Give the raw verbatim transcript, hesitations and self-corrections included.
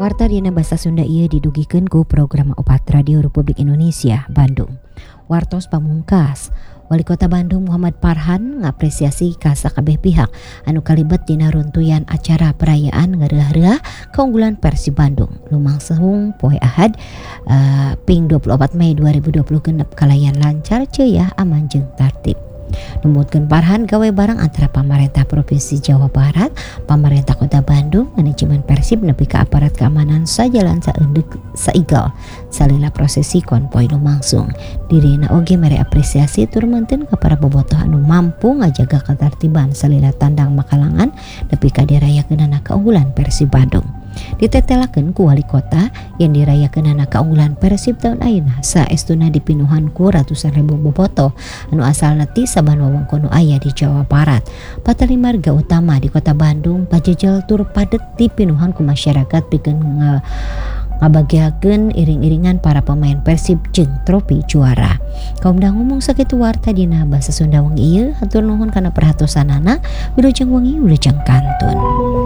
Warta dina basa Sunda ieu didugikeun ku program opat Radio Republik Indonesia Bandung. Wartos pamungkas, Wali Kota Bandung Muhammad Farhan ngapresiasi ka sakabeh pihak anu kalibet dina runtuyan acara perayaan ngareah-reah keunggulan Persib Bandung lumangsung poe Ahad uh, ping dua puluh empat Mei dua ribu dua puluh genep kalayan lancar ceuyah aman jeung tertib. Numutkeun Farhan gawe bareng antara pamarentah Provinsi Jawa Barat, pamarentah Kota Bandung, manajemen Persib nepi ka aparat keamanan sajalan saeundeuk saigal salila prosesi konvoy lumangsung. Dirina oge mere apresiasi tur meunteun ka para bobotoh anu mampu ngajaga ketertiban salila tandang makalangan nepi ka dirayakeunana keunggulan Persib Bandung. Ditetelakeun ku wali kota yang dirayakeunana keunggulan Persib tahun ayeuna saestuna dipinuhan ku ratusan ribu bobotoh anu asalna ti saban wewengkon nu aya di Jawa Barat. Patali marga utama di Kota Bandung pajejel tur padet dipinuhan ku masyarakat pikeun nga ngabagiakeun iring-iringan para pemain Persib jeung tropi juara. Kaum dah ngomong sakitu warta dina basa Sunda wengi ieu hatur nuhun kana perhatosanana. Wilujeng wengi wilujeng kantun.